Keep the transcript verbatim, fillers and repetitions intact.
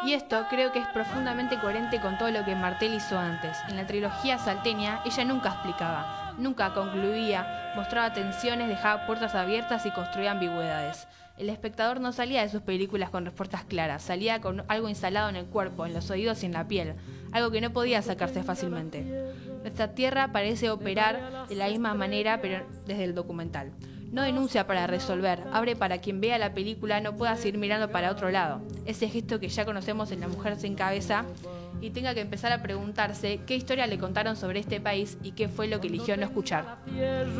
Y esto creo que es profundamente coherente con todo lo que Martel hizo antes. En la trilogía salteña, ella nunca explicaba, nunca concluía, mostraba tensiones, dejaba puertas abiertas y construía ambigüedades. El espectador no salía de sus películas con respuestas claras, salía con algo instalado en el cuerpo, en los oídos y en la piel, algo que no podía sacarse fácilmente. Nuestra tierra parece operar de la misma manera, pero desde el documental. No denuncia para resolver, abre para quien vea la película no pueda seguir mirando para otro lado. Ese gesto que ya conocemos en La mujer sin cabeza y tenga que empezar a preguntarse qué historia le contaron sobre este país y qué fue lo que eligió no escuchar.